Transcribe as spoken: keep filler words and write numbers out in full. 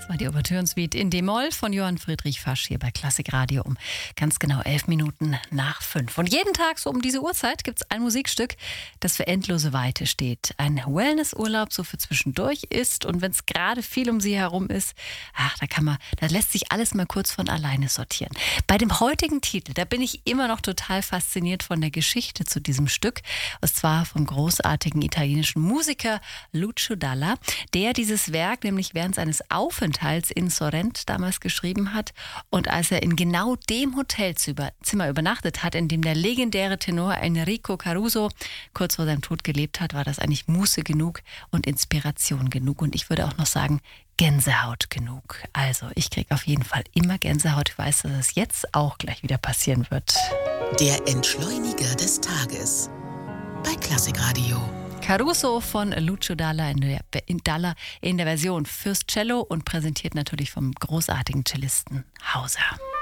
Das war die Ouvertüren-Suite in D-Moll von Johann Friedrich Fasch hier bei Klassik Radio um ganz genau elf Minuten nach fünf. Und jeden Tag so um diese Uhrzeit gibt es ein Musikstück, das für endlose Weite steht. Ein Wellnessurlaub so für zwischendurch ist, und wenn es gerade viel um sie herum ist, ach, da kann man, da lässt sich alles mal kurz von alleine sortieren. Bei dem heutigen Titel, da bin ich immer noch total fasziniert von der Geschichte zu diesem Stück. Und zwar vom großartigen italienischen Musiker Lucio Dalla, der dieses Werk nämlich während seines Aufenthalts in Sorrent damals geschrieben hat. Und als er in genau dem Hotelzimmer übernachtet hat, in dem der legendäre Tenor Enrico Caruso kurz vor seinem Tod gelebt hat, war das eigentlich Muße genug und Inspiration genug. Und ich würde auch noch sagen, Gänsehaut genug. Also ich kriege auf jeden Fall immer Gänsehaut. Ich weiß, dass es jetzt auch gleich wieder passieren wird. Der Entschleuniger des Tages bei Klassik Radio. Caruso von Lucio Dalla in der, in Dalla in der Version fürs Cello und präsentiert natürlich vom großartigen Cellisten Hauser.